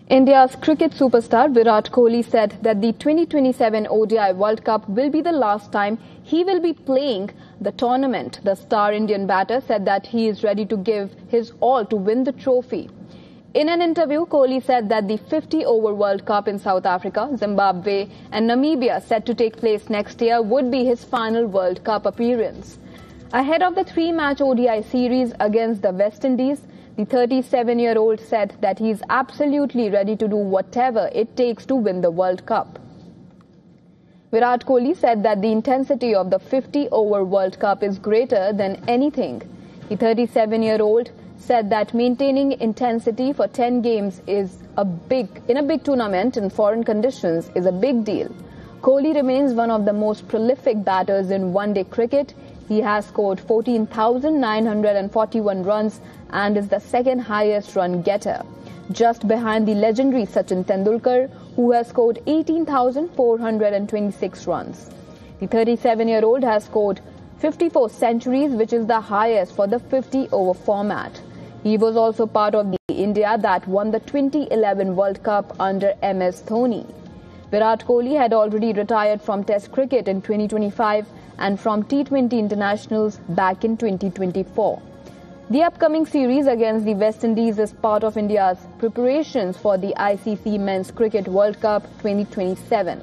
India's cricket superstar Virat Kohli said that the 2027 ODI World Cup will be the last time he will be playing the tournament. The star Indian batter said that he is ready to give his all to win the trophy. In an interview, Kohli said that the 50-over World Cup in South Africa, Zimbabwe and Namibia set to take place next year would be his final World Cup appearance. Ahead of the three-match ODI series against the West Indies, the 37-year-old said that he is absolutely ready to do whatever it takes to win the World Cup. Virat Kohli said that the intensity of the 50-over World Cup is greater than anything. The 37-year-old said that maintaining intensity for 10 games in a big tournament in foreign conditions is a big deal. Kohli remains one of the most prolific batters in one-day cricket. He has scored 14,941 runs and is the second highest run getter, just behind the legendary Sachin Tendulkar, who has scored 18,426 runs. The 37-year-old has scored 54 centuries, which is the highest for the 50-over format. He was also part of the India that won the 2011 World Cup under MS Dhoni. Virat Kohli had already retired from Test cricket in 2025 and from T20 internationals back in 2024. The upcoming series against the West Indies is part of India's preparations for the ICC Men's Cricket World Cup 2027.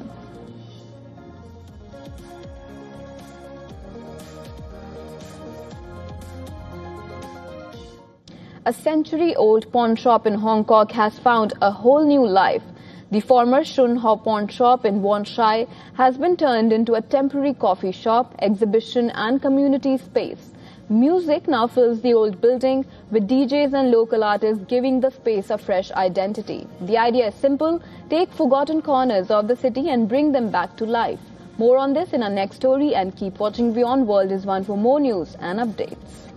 A century-old pawn shop in Hong Kong has found a whole new life. The former Shun Hao pawn shop in Wan Chai has been turned into a temporary coffee shop, exhibition and community space. Music now fills the old building, with DJs and local artists giving the space a fresh identity. The idea is simple: take forgotten corners of the city and bring them back to life. More on this in our next story, and keep watching Beyond World is One for more news and updates.